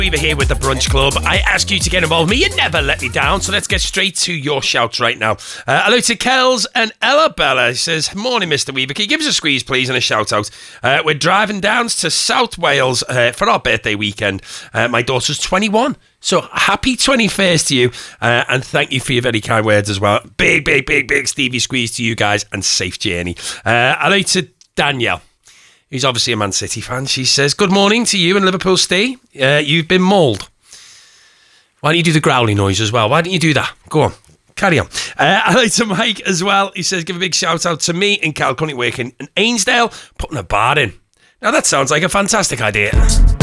Weaver here with the Brunch Club. I ask you to get involved with me. You never let me down. So let's get straight to your shouts right now. Hello to Kells and Ella Bella. He says, morning, Mr. Weaver. Can you give us a squeeze, please, and a shout out? We're driving down to South Wales for our birthday weekend. My daughter's 21. So happy 21st to you. And thank you for your very kind words as well. Big Stevie squeeze to you guys and safe journey. Hello to Danielle, who's obviously a Man City fan. She says, good morning to you and Liverpool Steve. You've been mauled. Why don't you do the growly noise as well? Why don't you do that? Go on. Carry on. Hello to Mike as well. He says, give a big shout out to me and Cal currently working in Ainsdale, putting a bar in. Now that sounds like a fantastic idea.